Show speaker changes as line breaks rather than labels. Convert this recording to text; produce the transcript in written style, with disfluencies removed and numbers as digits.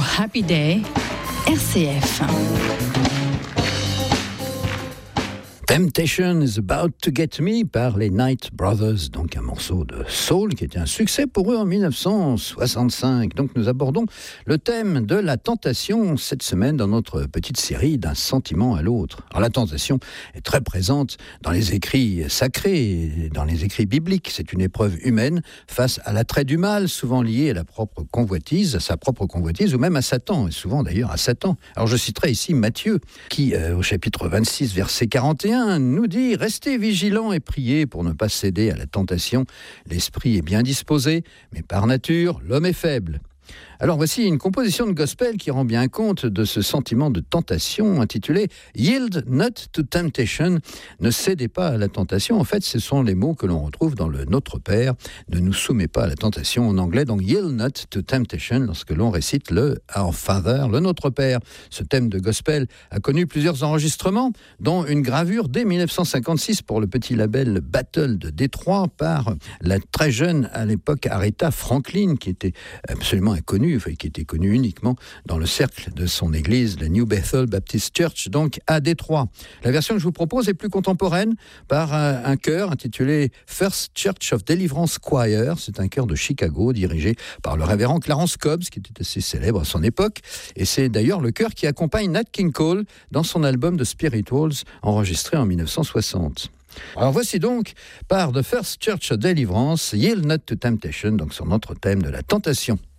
Happy Day, RCF.
Temptation is About to Get Me par les Night Brothers, donc un morceau de soul qui était un succès pour eux en 1965. Donc nous abordons le thème de la tentation cette semaine dans notre petite série d'un sentiment à l'autre. Alors la tentation est très présente dans les écrits sacrés, dans les écrits bibliques. C'est une épreuve humaine face à l'attrait du mal, souvent lié à la propre convoitise, à sa propre convoitise ou même à Satan, et souvent d'ailleurs à Satan. Alors je citerai ici Matthieu qui, au chapitre 26, verset 41, nous dit « Restez vigilants et priez pour ne pas céder à la tentation. L'esprit est bien disposé, mais par nature, l'homme est faible. » Alors voici une composition de gospel qui rend bien compte de ce sentiment de tentation intitulé « Yield not to temptation ». Ne cédez pas à la tentation. En fait, ce sont les mots que l'on retrouve dans le Notre Père. Ne nous soumets pas à la tentation en anglais. Donc « Yield not to temptation » lorsque l'on récite le « Our Father », le Notre Père. Ce thème de gospel a connu plusieurs enregistrements, dont une gravure dès 1956 pour le petit label Battle de Détroit par la très jeune à l'époque Aretha Franklin, qui était absolument inconnue, qui était connu uniquement dans le cercle de son église, la New Bethel Baptist Church, donc à Détroit. La version que je vous propose est plus contemporaine par un chœur intitulé First Church of Deliverance Choir. C'est un chœur de Chicago dirigé par le révérend Clarence Cobbs, qui était assez célèbre à son époque. Et c'est d'ailleurs le chœur qui accompagne Nat King Cole dans son album de Spirituals, enregistré en 1960. Alors voici donc, par The First Church of Deliverance, Yield Not to Temptation, donc sur notre thème de la tentation.